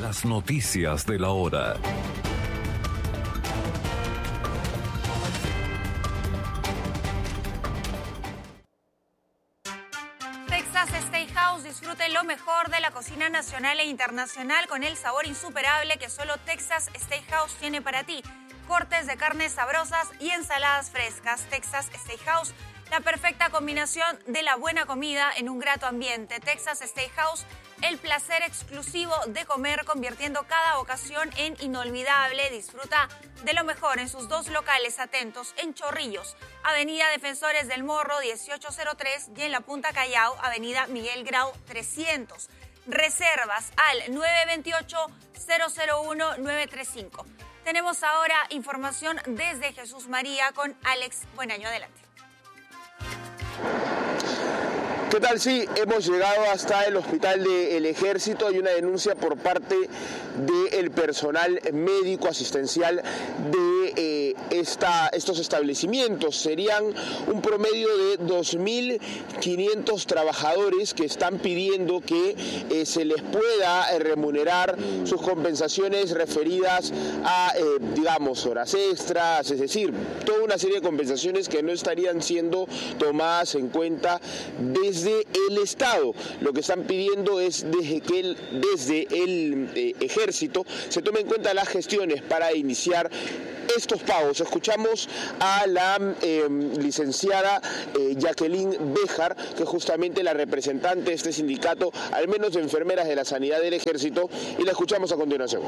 Las noticias de la hora. Texas Steakhouse, disfrute lo mejor de la cocina nacional e internacional con el sabor insuperable que solo Texas Steakhouse tiene para ti. Cortes de carnes sabrosas y ensaladas frescas. Texas Steakhouse, la perfecta combinación de la buena comida en un grato ambiente. Texas Steakhouse, el placer exclusivo de comer, convirtiendo cada ocasión en inolvidable. Disfruta de lo mejor en sus dos locales atentos en Chorrillos, Avenida Defensores del Morro 1803, y en La Punta Callao, Avenida Miguel Grau 300. Reservas al 928-001-935. Tenemos ahora información desde Jesús María con Alex Buenaño. Adelante. ¿Qué tal? Sí, hemos llegado hasta el Hospital del Ejército. Hay una denuncia por parte del personal médico asistencial de estos establecimientos. Serían un promedio de 2.500 trabajadores que están pidiendo que se les pueda remunerar sus compensaciones referidas a, digamos, horas extras, es decir, toda una serie de compensaciones que no estarían siendo tomadas en cuenta desde el Estado. Lo que están pidiendo es desde el Ejército se tomen en cuenta las gestiones para iniciar estos pagos. Escuchamos a la licenciada Jacqueline Béjar, que es justamente la representante de este sindicato, al menos de enfermeras de la sanidad del Ejército, y la escuchamos a continuación.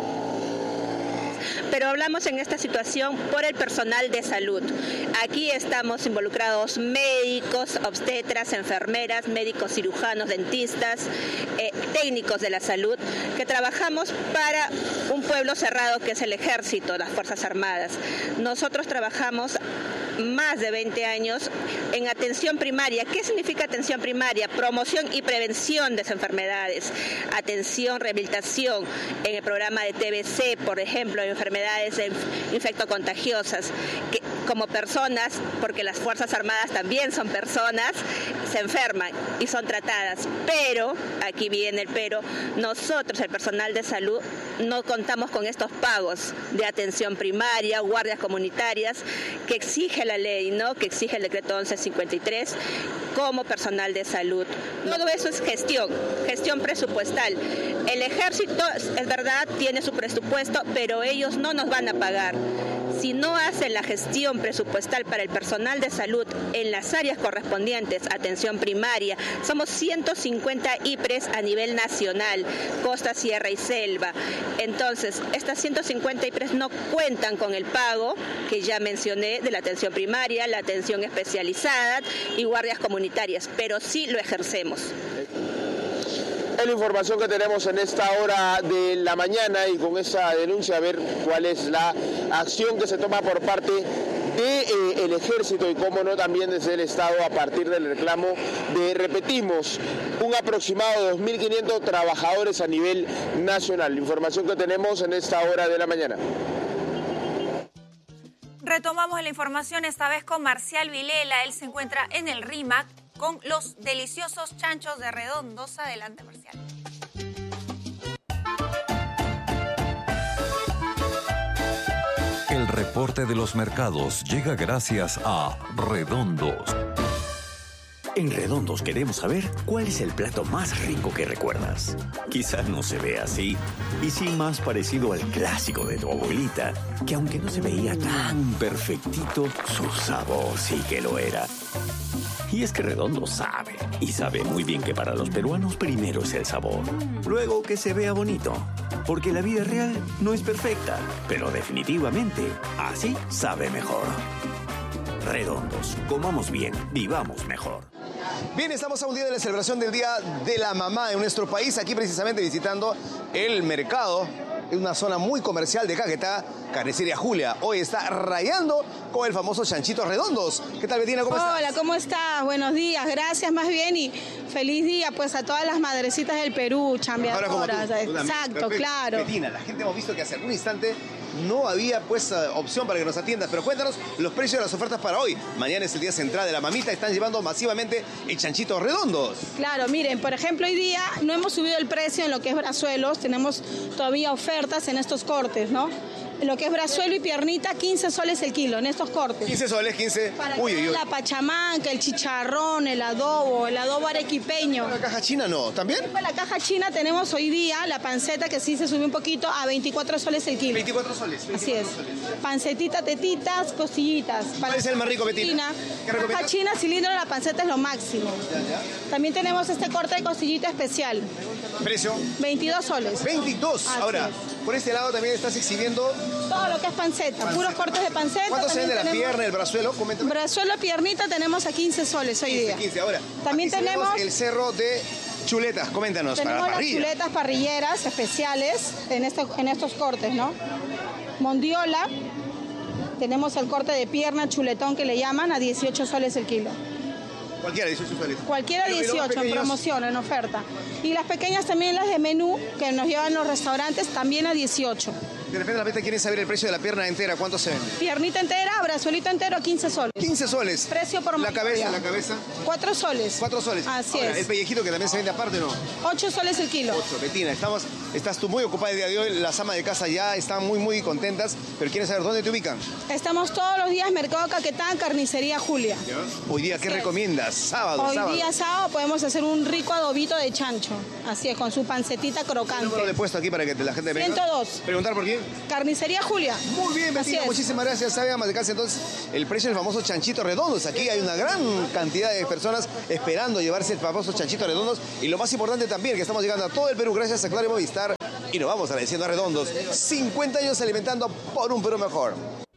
Pero hablamos en esta situación por el personal de salud. Aquí estamos involucrados médicos, obstetras, enfermeras, médicos cirujanos, dentistas, técnicos de la salud, que trabajamos para un pueblo cerrado que es el Ejército, las Fuerzas Armadas. Nosotros trabajamos más de 20 años en atención primaria. ¿Qué significa atención primaria? Promoción y prevención de enfermedades, atención, rehabilitación en el programa de TBC, por ejemplo, enfermedades infectocontagiosas, que como personas, porque las Fuerzas Armadas también son personas, se enferman y son tratadas. Pero, aquí viene el pero, nosotros, el personal de salud, no contamos con estos pagos de atención primaria, guardias comunitarias, que exige la ley, ¿no? Que exige el decreto 1153 como personal de salud. Todo eso es gestión presupuestal. El Ejército, es verdad, tiene su presupuesto, pero ellos no nos van a pagar. Si no hacen la gestión presupuestal para el personal de salud en las áreas correspondientes, atención primaria, somos 150 IPRES a nivel nacional, costa, sierra y selva. Entonces, estas 150 IPRES no cuentan con el pago que ya mencioné de la atención primaria, la atención especializada y guardias comunitarias, pero sí lo ejercemos. Es la información que tenemos en esta hora de la mañana, y con esa denuncia a ver cuál es la acción que se toma por parte del Ejército y cómo no también desde el Estado a partir del reclamo de, repetimos, un aproximado de 2.500 trabajadores a nivel nacional. La información que tenemos en esta hora de la mañana. Retomamos la información esta vez con Marcial Vilela. Él se encuentra en el RIMAC con los deliciosos chanchos de Redondos. Adelante, Marcial. El reporte de los mercados llega gracias a Redondos. En Redondos queremos saber cuál es el plato más rico que recuerdas. Quizás no se ve así, y sí más parecido al clásico de tu abuelita, que aunque no se veía tan perfectito, su sabor sí que lo era. Y es que Redondo sabe, y sabe muy bien que para los peruanos primero es el sabor, luego que se vea bonito, porque la vida real no es perfecta, pero definitivamente así sabe mejor. Redondos, comamos bien, vivamos mejor. Bien, estamos a un día de la celebración del Día de la Mamá en nuestro país, aquí precisamente visitando el mercado en una zona muy comercial de Caquetá, Carnicería Julia. Hoy está rayando con el famoso chanchitos redondos. ¿Qué tal, Betina? ¿Cómo estás? Hola, ¿cómo estás? Buenos días, gracias más bien y feliz día pues a todas las madrecitas del Perú, chambeadoras. Exacto, claro. Betina, la gente hemos visto que hace algún instante no había pues opción para que nos atiendas, pero cuéntanos los precios de las ofertas para hoy. Mañana es el día central de la mamita, están llevando masivamente el chanchitos redondos. Claro, miren, por ejemplo, hoy día no hemos subido el precio en lo que es brazuelos, tenemos todavía ofertas en estos cortes, ¿no? Lo que es brazuelo y piernita, 15 soles el kilo en estos cortes. 15 soles, 15. Para la pachamanca, el chicharrón, el adobo arequipeño. ¿La caja china no? ¿También? Para la caja china tenemos hoy día la panceta que sí se subió un poquito a 24 soles el kilo. 24 soles. 24 Así es. Soles. Pancetita, tetitas, costillitas. ¿Cuál es el más rico, Betina? Caja china, cilindro, la panceta es lo máximo. Ya. También tenemos este corte de costillita especial. ¿Precio? 22 soles. 22. Así Ahora, es. por este lado también estás exhibiendo... Todo lo que es panceta, puros cortes de panceta. ¿Cuánto se vende la pierna, el brazuelo? Coméntame. Brazuelo, piernita tenemos a 15 soles hoy día. 15. Ahora, también tenemos el cerro de chuletas, coméntanos. Tenemos para la las parrilla. chuletas parrilleras especiales en estos cortes, ¿no? Mondiola, tenemos el corte de pierna, chuletón que le llaman, a 18 soles el kilo. Cualquiera, 18 soles. Cualquiera Pero, 18, en promoción, en oferta. Y las pequeñas también, las de menú, que nos llevan los restaurantes, también a 18. De repente la gente quiere saber el precio de la pierna entera, ¿cuánto se vende? Piernita entera, brazuelito entero, 15 soles. 15 soles. Precio por La cabeza, mayoría. la cabeza. 4 soles. 4 soles. Así Ahora, es. el pellejito que también se vende aparte, ¿no? 8 soles el kilo. 8, Betina, estás tú muy ocupada el día de hoy, las amas de casa ya están muy contentas, pero quieren saber dónde te ubican. Estamos todos los días Mercado Caquetá, Carnicería Julia. Hoy día, ¿qué recomiendas? Sábado. Hoy día sábado podemos hacer un rico adobito de chancho. Así es, con su pancetita ¿Qué número crocante. de puesto aquí para que la gente venga? 102. ¿Preguntar por quién? Carnicería Julia. Muy bien, Así Betina, es. muchísimas gracias. Sabe, amas de casa, entonces, el precio del famoso chanchito redondos. Aquí hay una gran cantidad de personas esperando llevarse el famoso chanchito redondos. Y lo más importante también, que estamos llegando a todo el Perú gracias a Claro y Movistar. Y nos vamos agradeciendo a Redondos. 50 años alimentando por un Perú mejor.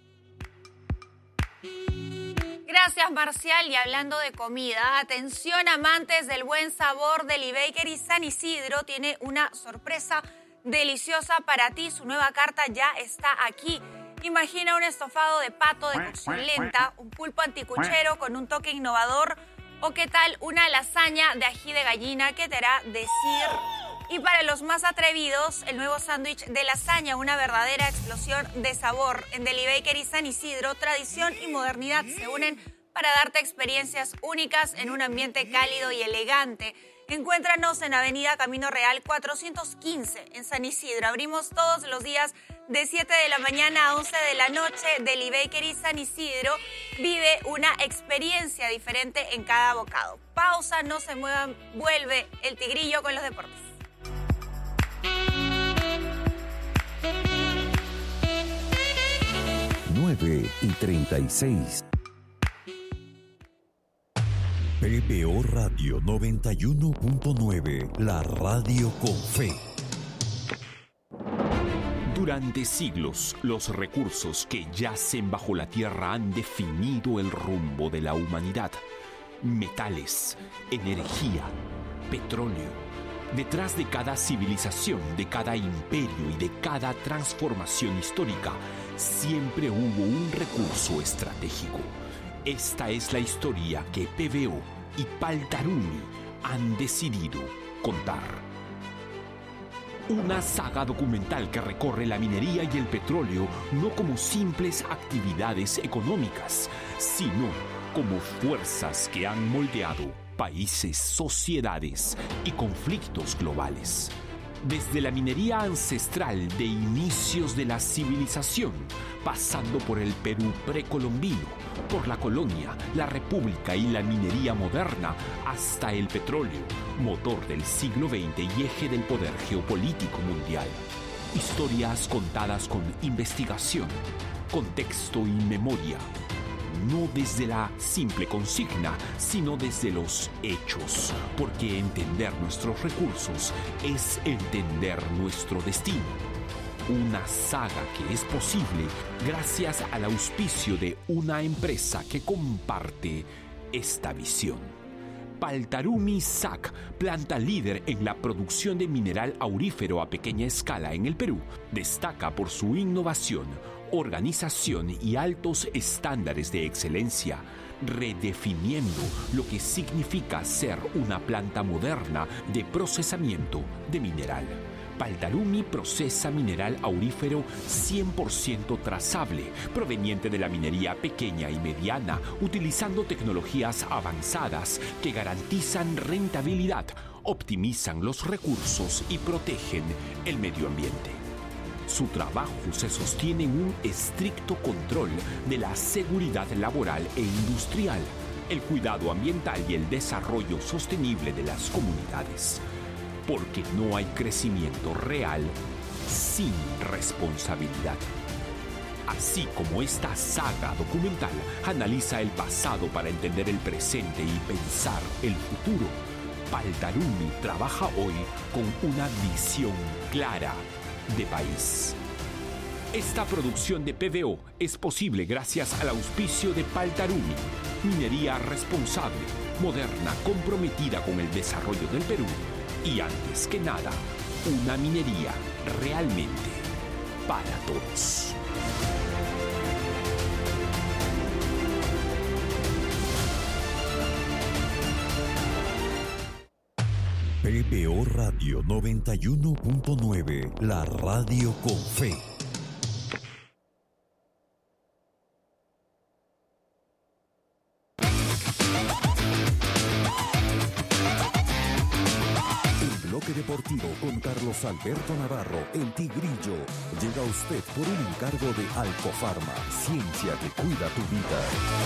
Gracias, Marcial. Y hablando de comida, atención amantes del buen sabor, Deli Bakery San Isidro tiene una sorpresa deliciosa para ti. Su nueva carta ya está aquí. Imagina un estofado de pato de cocción lenta, un pulpo anticuchero con un toque innovador o qué tal una lasaña de ají de gallina que te hará decir. Y para los más atrevidos, el nuevo sándwich de lasaña, una verdadera explosión de sabor. En Deli Bakery San Isidro, tradición y modernidad se unen para darte experiencias únicas en un ambiente cálido y elegante. Encuéntranos en Avenida Camino Real 415 en San Isidro. Abrimos todos los días de 7 de la mañana a 11 de la noche. Deli Bakery San Isidro vive una experiencia diferente en cada bocado. Pausa, no se muevan, vuelve el Tigrillo con los deportes. Nueve y 36. PPO Radio 91.9, la radio con fe. Durante siglos, los recursos que yacen bajo la tierra han definido el rumbo de la humanidad. Metales, energía, petróleo. Detrás de cada civilización, de cada imperio y de cada transformación histórica, siempre hubo un recurso estratégico. Esta es la historia que PBO y Paltaruni han decidido contar. Una saga documental que recorre la minería y el petróleo no como simples actividades económicas, sino como fuerzas que han moldeado países, sociedades y conflictos globales. Desde la minería ancestral de inicios de la civilización, pasando por el Perú precolombino, por la colonia, la república y la minería moderna, hasta el petróleo, motor del siglo XX y eje del poder geopolítico mundial. Historias contadas con investigación, contexto y memoria. No desde la simple consigna, sino desde los hechos, porque entender nuestros recursos es entender nuestro destino. Una saga que es posible gracias al auspicio de una empresa que comparte esta visión. Paltarumi SAC, planta líder en la producción de mineral aurífero a pequeña escala en el Perú, destaca por su innovación, organización y altos estándares de excelencia, redefiniendo lo que significa ser una planta moderna de procesamiento de mineral. Paltarumi procesa mineral aurífero 100% trazable, proveniente de la minería pequeña y mediana, utilizando tecnologías avanzadas que garantizan rentabilidad, optimizan los recursos y protegen el medio ambiente. Su trabajo se sostiene en un estricto control de la seguridad laboral e industrial, el cuidado ambiental y el desarrollo sostenible de las comunidades. Porque no hay crecimiento real sin responsabilidad. Así como esta saga documental analiza el pasado para entender el presente y pensar el futuro, Paltarumi trabaja hoy con una visión clara de país. Esta producción de PVO es posible gracias al auspicio de Paltarumi, minería responsable, moderna, comprometida con el desarrollo del Perú y, antes que nada, una minería realmente para todos. PVO Radio 91.9, la radio con fe. Bloque Deportivo con Carlos Alberto Navarro, el Tigrillo, llega a usted por un encargo de Alcofarma, ciencia que cuida tu vida.